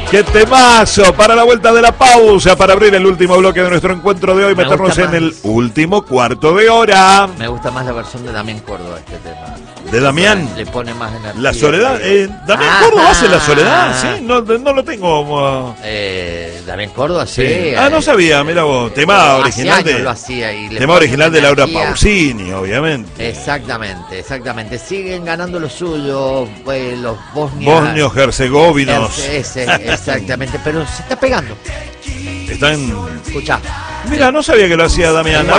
¡Qué temazo! Para la vuelta de la pausa, para abrir el último bloque de nuestro encuentro de hoy, meternos en el último cuarto de hora. Me gusta más la versión de Damián Córdoba, este tema. ¿De Damián? Le pone más energía. La Soledad. ¿Damián Córdoba hace La Soledad? ¿Sí? No lo tengo. Damián Córdoba, sí. No sabía, mira vos. Tema original lo hacía y le tema original de Laura energía. Pausini, obviamente. Exactamente. Siguen ganando lo suyo, los bosnios herzegovinos. Exactamente, pero se está pegando. Están. Escuchá. Mira, no sabía que lo hacía Damián.